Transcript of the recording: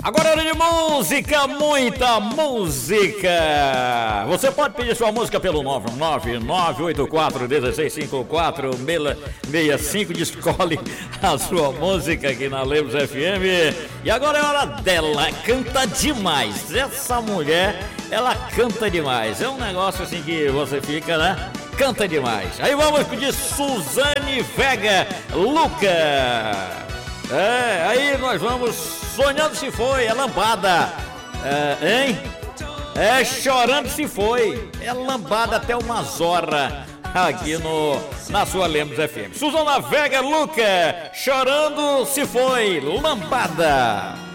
Agora é hora de música, muita música. Você pode pedir sua música pelo 99984165465. Escolhe a sua música aqui na Lemos FM. E agora é hora dela. Canta demais. Essa mulher, ela canta demais. É um negócio assim que você fica, né? Canta demais. Aí vamos pedir Suzane Vega, Luca. Aí nós vamos Sonhando Se Foi, é lambada. Hein? Chorando Se Foi. É lambada até umas horas aqui na sua Lemos FM. Suzana Vega, Luca, Chorando Se Foi, lambada.